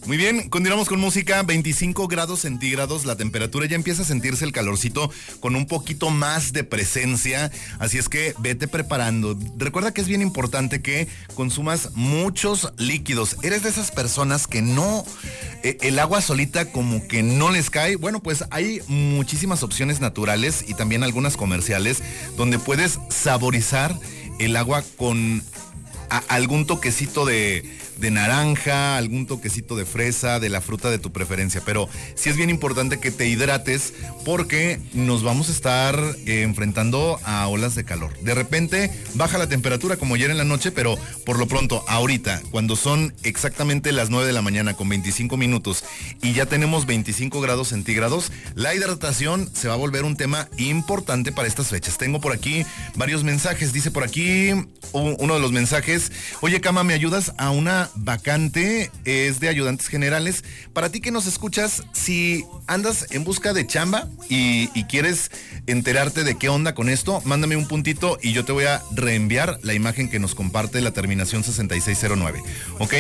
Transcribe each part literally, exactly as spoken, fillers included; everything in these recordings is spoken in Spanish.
Muy bien, continuamos con música. Veinticinco grados centígrados, la temperatura ya empieza a sentirse el calorcito con un poquito más de presencia, así es que vete preparando. Recuerda que es bien importante que consumas muchos líquidos. ¿Eres de esas personas que no, eh, el agua solita como que no les cae? Bueno, pues hay muchísimas opciones naturales y también algunas comerciales donde puedes saborizar el agua con a, algún toquecito de... de naranja, algún toquecito de fresa, de la fruta de tu preferencia, pero sí es bien importante que te hidrates porque nos vamos a estar eh, enfrentando a olas de calor. De repente baja la temperatura como ayer en la noche, pero por lo pronto ahorita, cuando son exactamente las nueve de la mañana con veinticinco minutos y ya tenemos veinticinco grados centígrados, la hidratación se va a volver un tema importante para estas fechas. Tengo por aquí varios mensajes, dice por aquí uno de los mensajes: oye, Cama, ¿me ayudas a una vacante? Es de ayudantes generales. Para ti que nos escuchas, si andas en busca de chamba y, y quieres enterarte de qué onda con esto, mándame un puntito y yo te voy a reenviar la imagen que nos comparte la terminación sesenta y seis cero nueve. ¿Ok?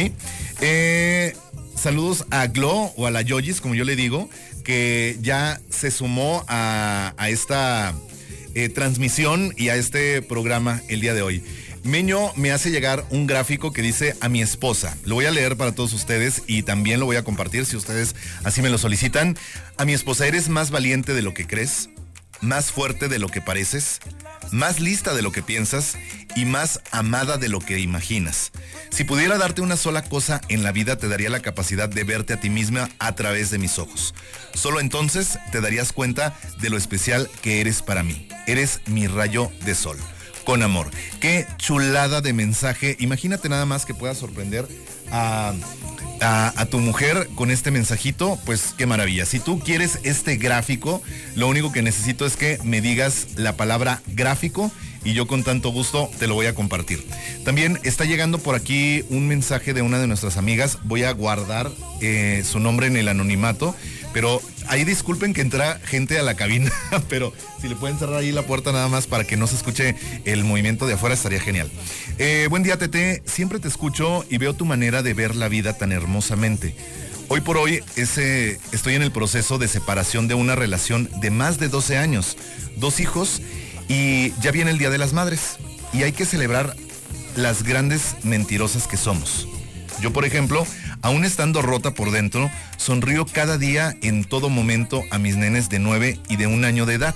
Eh, saludos a Glo o a la Yoyis, como yo le digo, que ya se sumó a, a esta eh, transmisión y a este programa el día de hoy. Meño me hace llegar un gráfico que dice a mi esposa. Lo voy a leer para todos ustedes y también lo voy a compartir si ustedes así me lo solicitan. A mi esposa: eres más valiente de lo que crees, más fuerte de lo que pareces, más lista de lo que piensas y más amada de lo que imaginas. Si pudiera darte una sola cosa en la vida, te daría la capacidad de verte a ti misma a través de mis ojos. Solo entonces te darías cuenta de lo especial que eres para mí. Eres mi rayo de sol. Con amor. Qué chulada de mensaje. Imagínate nada más que puedas sorprender a, a, a tu mujer con este mensajito. Pues qué maravilla. Si tú quieres este gráfico, lo único que necesito es que me digas la palabra gráfico y yo con tanto gusto te lo voy a compartir. También está llegando por aquí un mensaje de una de nuestras amigas. Voy a guardar eh, su nombre en el anonimato, pero ahí disculpen que entra gente a la cabina, pero si le pueden cerrar ahí la puerta nada más para que no se escuche el movimiento de afuera, estaría genial. Eh, buen día, Tete. Siempre te escucho y veo tu manera de ver la vida tan hermosamente. Hoy por hoy ese, estoy en el proceso de separación de una relación de más de doce años, dos hijos, y ya viene el Día de las Madres y hay que celebrar las grandes mentirosas que somos. Yo, por ejemplo, aún estando rota por dentro, sonrío cada día en todo momento a mis nenes de nueve y de un año de edad.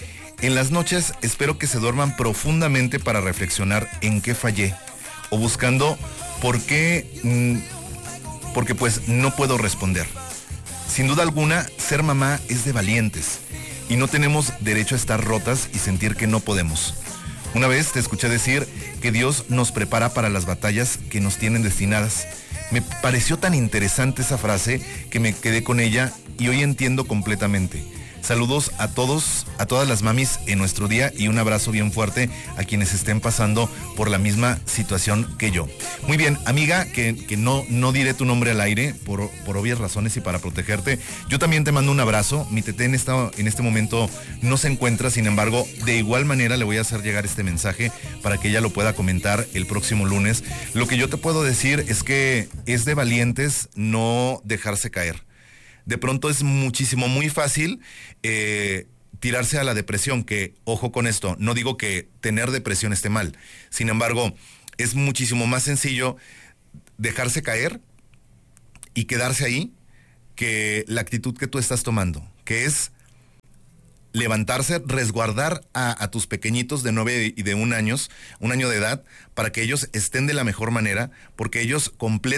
En las noches espero que se duerman profundamente para reflexionar en qué fallé o buscando por qué, mmm, porque pues no puedo responder. Sin duda alguna, ser mamá es de valientes y no tenemos derecho a estar rotas y sentir que no podemos. Una vez te escuché decir que Dios nos prepara para las batallas que nos tienen destinadas. Me pareció tan interesante esa frase que me quedé con ella y hoy entiendo completamente. Saludos a todos, a todas las mamis en nuestro día y un abrazo bien fuerte a quienes estén pasando por la misma situación que yo. Muy bien, amiga, que, que no, no diré tu nombre al aire por, por obvias razones y para protegerte. Yo también te mando un abrazo. Mi Tete en, esta, en este momento no se encuentra, sin embargo, de igual manera le voy a hacer llegar este mensaje para que ella lo pueda comentar el próximo lunes. Lo que yo te puedo decir es que es de valientes no dejarse caer. De pronto es muchísimo, muy fácil eh, tirarse a la depresión, que, ojo con esto, no digo que tener depresión esté mal. Sin embargo, es muchísimo más sencillo dejarse caer y quedarse ahí que la actitud que tú estás tomando, que es levantarse, resguardar a, a tus pequeñitos de nueve y de un años, un año de edad, para que ellos estén de la mejor manera, porque ellos completan